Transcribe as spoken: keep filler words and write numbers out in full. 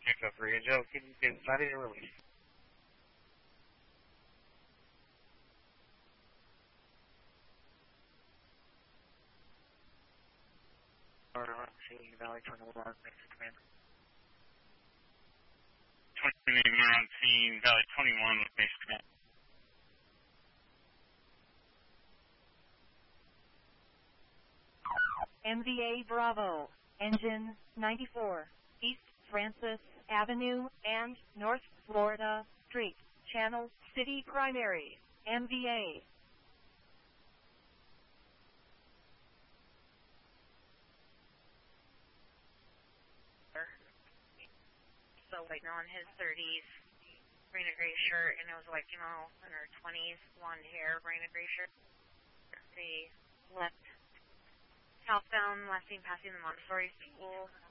Echo three, and Joe, can you get ready to release? Or seeing Valley twenty-one, Basic Command. twenty, we're on scene, Valley twenty-one with Basic Command. M V A Bravo, engine ninety-four, East Francis Avenue and North Florida Street, Channel City Primary, M V A. So waiting on his thirties, wearing a gray shirt, and it was like, you know, in her twenties, blonde hair, wearing a gray shirt. The left southbound, last seen passing the Montessori school.